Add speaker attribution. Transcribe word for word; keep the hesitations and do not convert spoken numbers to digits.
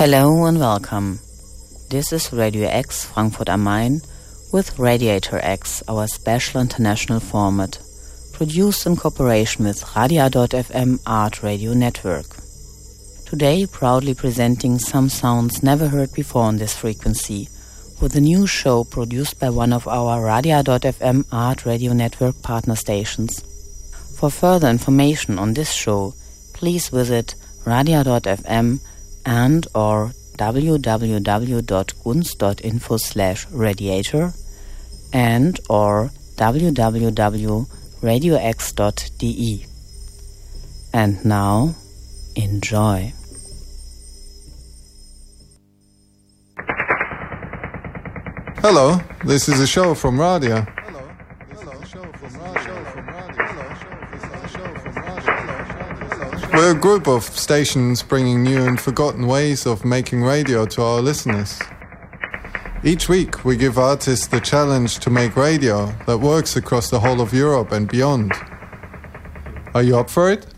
Speaker 1: Hello and welcome. This is Radio X Frankfurt am Main with Radiator X, our special international format, produced in cooperation with Radia dot F M Art Radio Network. Today proudly presenting some sounds never heard before on this frequency, with a new show produced by one of our Radia dot F M Art Radio Network partner stations. For further information on this show, please visit radia dot f m and or w w w dot gunst dot info slash radiator and or w w w dot radio x dot d e. And now, enjoy.
Speaker 2: Hello, this is a show from Radia. We're a group of stations bringing new and forgotten ways of making radio to our listeners. Each week we give artists the challenge to make radio that works across the whole of Europe and beyond. Are you up for it?